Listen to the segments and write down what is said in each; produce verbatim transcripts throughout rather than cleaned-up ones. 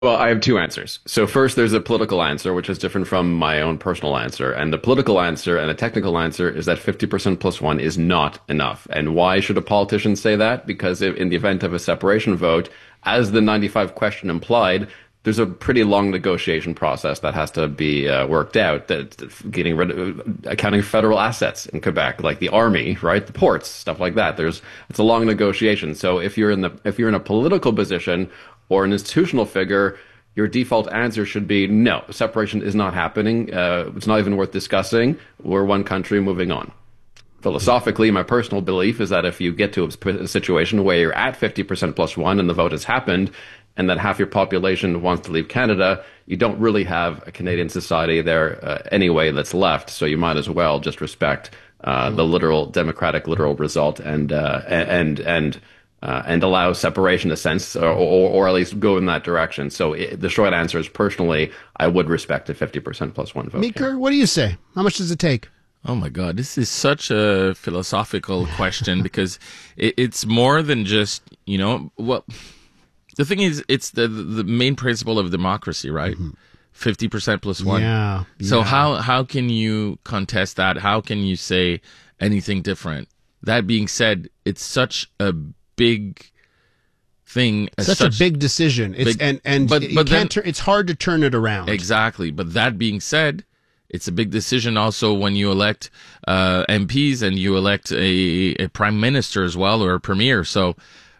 Well, I have two answers. So first, there's a political answer, which is different from my own personal answer. And the political answer and the technical answer is that fifty percent plus one is not enough. And why should a politician say that? Because if, in the event of a separation vote, as the ninety-five question implied, there's a pretty long negotiation process that has to be uh, worked out. That getting rid of accounting for federal assets in Quebec, like the army, right, the ports, stuff like that. There's it's a long negotiation. So if you're in the if you're in a political position or an institutional figure, your default answer should be no. Separation is not happening. Uh, it's not even worth discussing. We're one country, moving on. Philosophically, my personal belief is that if you get to a, a situation where you're at fifty percent plus one and the vote has happened, and that half your population wants to leave Canada, you don't really have a Canadian society there uh, anyway that's left. So you might as well just respect uh, the literal democratic literal result and uh, and and uh, and allow separation in a sense, or, or, or at least go in that direction. So it, the short answer is, personally, I would respect a fifty percent plus one vote. Meeker, what do you say? How much does it take? Oh my God, this is such a philosophical question because it, it's more than just, you know, well, the thing is, it's the the main principle of democracy, right? Mm-hmm. fifty percent plus one. Yeah. So yeah. how how can you contest that? How can you say anything different? That being said, it's such a big thing. Such, such a big decision. It's big, and and but, you but can't then, tur- it's hard to turn it around. Exactly. But that being said, it's a big decision also when you elect uh, M Ps and you elect a, a prime minister as well, or a premier. So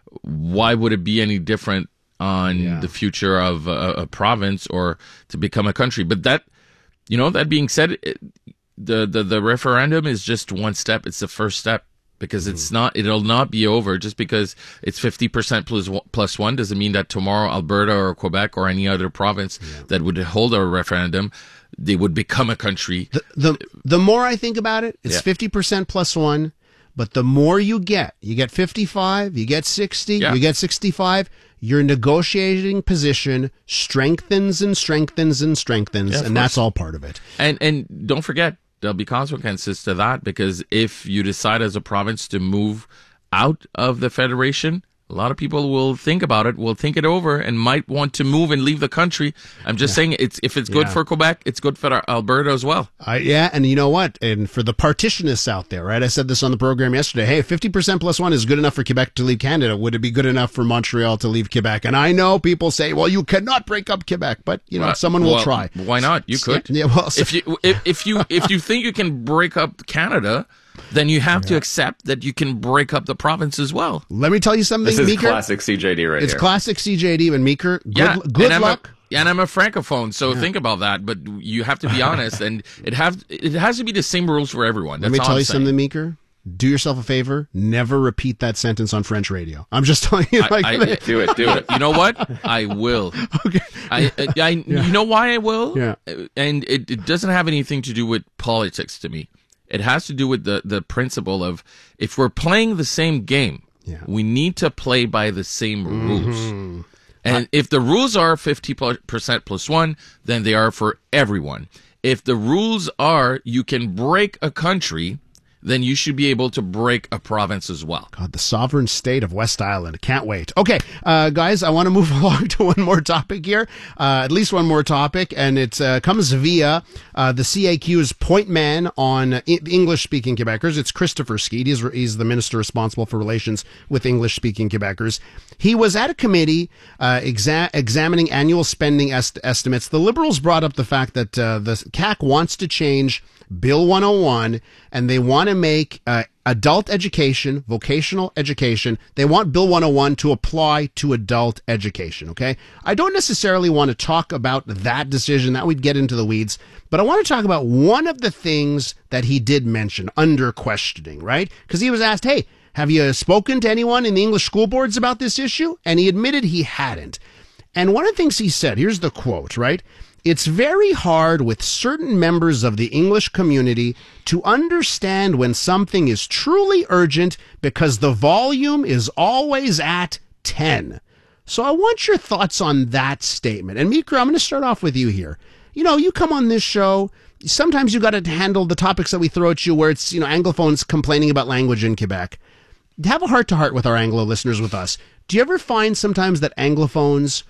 why would it be any different on yeah. the future of a, a province or to become a country? But that, you know, that being said, it, the, the, the referendum is just one step. It's the first step. Because it's not, it'll not be over just because it's fifty percent plus, plus one doesn't mean that tomorrow Alberta or Quebec or any other province yeah. that would hold a referendum, they would become a country. The the, the more I think about it, it's yeah. fifty percent plus one, but the more you get, you get fifty-five, you get sixty, yeah. you get sixty-five, your negotiating position strengthens and strengthens and strengthens, yeah, and that's all part of it. And and don't forget, there'll be consequences to that, because if you decide as a province to move out of the federation, a lot of people will think about it, will think it over, and might want to move and leave the country. I'm just yeah. saying, it's if it's good yeah. for Quebec, it's good for Alberta as well. Uh, yeah, and you know what? And for the partitionists out there, right? I said this on the program yesterday. Hey, fifty percent plus one is good enough for Quebec to leave Canada. Would it be good enough for Montreal to leave Quebec? And I know people say, well, you cannot break up Quebec, but you know, uh, someone will well, try. Why not? You could. Yeah, well, so- if you if, if you if you think you can break up Canada, then you have yeah. to accept that you can break up the province as well. Let me tell you something, This is Meeker. classic C J D right it's here. It's classic C J D and Meeker. Good, yeah, good and luck. A, and I'm a francophone, so yeah. think about that. But you have to be honest, and it have it has to be the same rules for everyone. That's Let me all tell I'm you saying. something, Meeker. Do yourself a favor. Never repeat that sentence on French radio. I'm just telling you. Like, I, I, do it. Do it. You know what? I will. Okay. I, I, I yeah. You know why I will? Yeah. And it, it doesn't have anything to do with politics to me. It has to do with the, the principle of, if we're playing the same game, yeah. we need to play by the same rules. Mm-hmm. And I, if the rules are fifty percent plus one, then they are for everyone. If the rules are you can break a country, then you should be able to break a province as well. God, the sovereign state of West Island. Can't wait. Okay, uh, guys, I want to move along to one more topic here, uh, at least one more topic, and it uh, comes via uh, the C A Q's point man on I- English-speaking Quebecers. It's Christopher Skeed. He's, he's the minister responsible for relations with English-speaking Quebecers. He was at a committee uh, exa- examining annual spending est- estimates. The Liberals brought up the fact that uh, the C A Q wants to change Bill one oh one, and they want to make uh, adult education, vocational education, they want Bill one oh one to apply to adult education, okay? I don't necessarily want to talk about that decision. That we'd get into the weeds. But I want to talk about one of the things that he did mention under questioning, right? Because he was asked, hey, have you spoken to anyone in the English school boards about this issue? And he admitted he hadn't. And one of the things he said, here's the quote, right? It's very hard with certain members of the English community to understand when something is truly urgent because the volume is always at ten. So I want your thoughts on that statement. And Meeker, I'm going to start off with you here. You know, you come on this show, sometimes you got to handle the topics that we throw at you where it's, you know, Anglophones complaining about language in Quebec. Have a heart-to-heart with our Anglo listeners with us. Do you ever find sometimes that Anglophones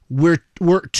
we're we're